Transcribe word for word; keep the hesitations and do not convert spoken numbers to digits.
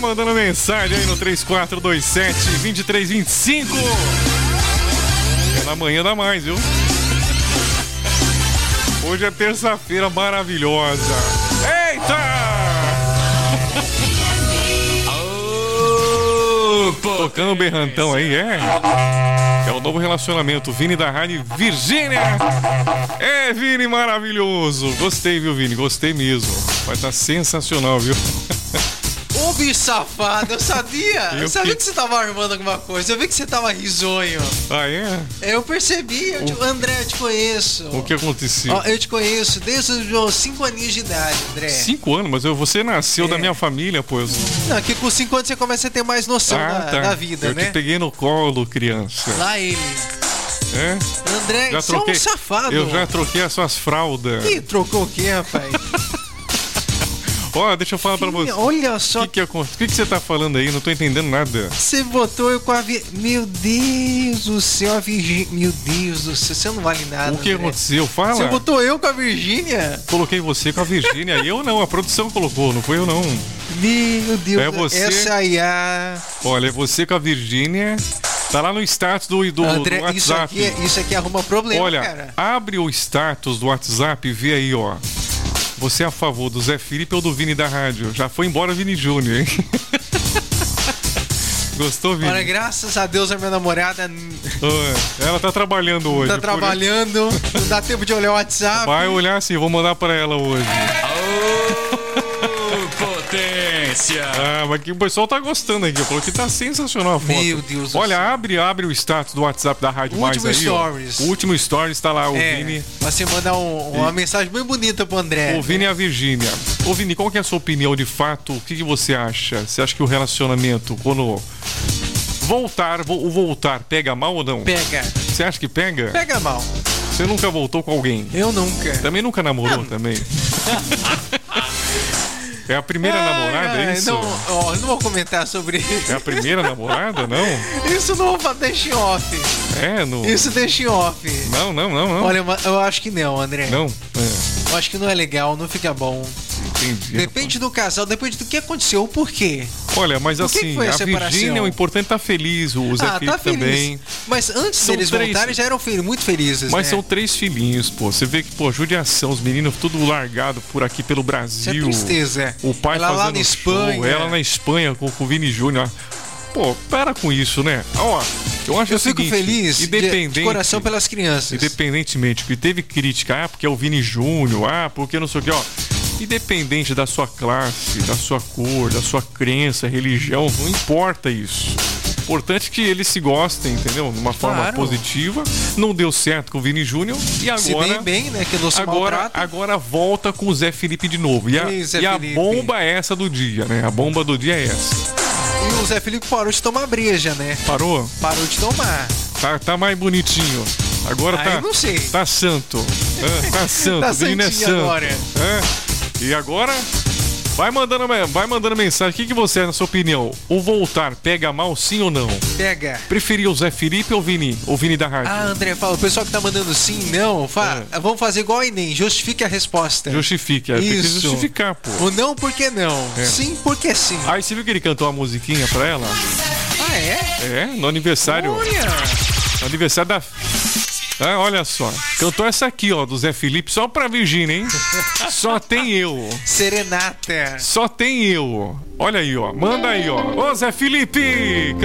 mandando mensagem aí no três quatro dois sete, dois três dois cinco. É na manhã dá mais, viu? Hoje é terça-feira maravilhosa. Eita! Tocando o berrantão aí, é? É o novo relacionamento, Vini da Rádio Virgínia. É, Vini, maravilhoso. Gostei, viu, Vini? Gostei mesmo. Vai estar sensacional, viu? Ô, bicho safado, eu sabia. Eu, eu sabia que... que você tava armando alguma coisa. Eu vi que você tava risonho. Ah, é? Eu percebi. Eu te... André, eu te conheço. O que aconteceu? Ó, eu te conheço desde os meus cinco aninhos de idade, André. Cinco anos? Mas eu, você nasceu é. da minha família, pois. Não, que com cinco anos você começa a ter mais noção ah, da, tá. da vida, eu né? Eu te peguei no colo, criança. Lá ele. É? André, já você troquei... é um safado. Eu já troquei as suas fraldas. Ih, trocou o quê, rapaz? Ó, deixa eu falar Filha, pra você. Olha só. O que, que, que, que, que você tá falando aí? Não tô entendendo nada. Você botou eu com a vi... Meu Deus do céu, a Virgínia. Meu Deus do céu, você não vale nada. O que André. aconteceu? Fala. Você botou eu com a Virgínia? Coloquei você com a Virgínia. Eu não, a produção colocou, não foi eu não. Meu Deus. É você. Essa aí a... Olha, é você com a Virgínia. Tá lá no status do, do, André, do WhatsApp. Isso aqui, isso aqui arruma problema, Olha, cara. Abre o status do WhatsApp e vê aí, ó. Você é a favor do Zé Felipe ou do Vini da rádio? Já foi embora Vini Júnior, hein? Gostou, Vini? Olha, graças a Deus a minha namorada... Ela tá trabalhando hoje. Tá trabalhando, não dá tempo de olhar o WhatsApp. Vai olhar sim, vou mandar pra ela hoje. Potência! Ah, mas que o pessoal tá gostando aqui. Falou que tá sensacional a foto. Meu Deus do Olha, céu. abre, abre o status do WhatsApp da Rádio o Mais último aí. stories. Ó. O último stories tá lá, o é, Vini. Você manda um, uma e... mensagem bem bonita pro André. O Vini e a Virgínia. Ô, Vini, qual que é a sua opinião de fato? O que, que você acha? Você acha que o relacionamento, quando voltar, o voltar, pega mal ou não? Pega. Você acha que pega? Pega mal. Você nunca voltou com alguém? Eu nunca. Também nunca namorou não. também? É a primeira ai, namorada, ai, é isso? Não, ó, não vou comentar sobre isso. É a primeira namorada, não? Isso não deixa em off. É, no... Isso deixa em off. Não, não, não, não. Olha, eu acho que não, André. Não? É. Eu acho que não é legal, não fica bom. Entendi. Depende do casal, depende do que aconteceu, o porquê. Olha, mas Por assim, que que a, a Virgínia, o importante é tá feliz, o Zé ah, Felipe tá feliz. também. Mas antes são deles três... voltarem, já eram filhos, muito felizes, Mas né? são três filhinhos, pô. Você vê que, pô, judiação, os meninos tudo largado por aqui pelo Brasil. Isso é tristeza, é. O pai ela fazendo lá na Espanha. show, ela na Espanha com, com o Vini Júnior. Pô, para com isso, né? Ó, eu acho eu o seguinte, fico feliz independente, de coração pelas crianças. Independentemente, que teve crítica, ah, porque é o Vini Júnior, ah, porque não sei o que, ó. Independente da sua classe, da sua cor, da sua crença, religião, não importa isso. Importante que eles se gostem, entendeu? De uma forma claro. positiva. Não deu certo com o Vini Júnior e agora... Se bem bem, né? Que não se agora, agora volta com o Zé Felipe de novo. E, a, Ei, e a bomba é essa do dia, né? A bomba do dia é essa. E o Zé Felipe parou de tomar breja, né? Parou? Parou de tomar. Tá, tá mais bonitinho. Agora ah, tá... eu não sei. Tá santo. É, tá santo. Tá o menino é santo. Agora. É. E agora, vai mandando, vai mandando mensagem. O que, que você é, na sua opinião? O voltar pega mal, sim ou não? Pega. Preferia o Zé Felipe ou o Vini? O Vini da rádio? Ah, André, fala. O pessoal que tá mandando sim, não. Fala, é. Vamos fazer igual o Enem. Justifique a resposta. Justifique. É, tem que justificar, pô. O não, por que não? É. Sim, porque sim. Aí você viu que ele cantou uma musiquinha pra ela? Ah, é? É, no aniversário. Olha. No aniversário da... Ah, olha só, cantou essa aqui, ó, do Zé Felipe, só pra Virgínia, hein? Só tem eu. Serenata. Só tem eu. Olha aí, ó. Manda aí, ó. Ô, Zé Felipe!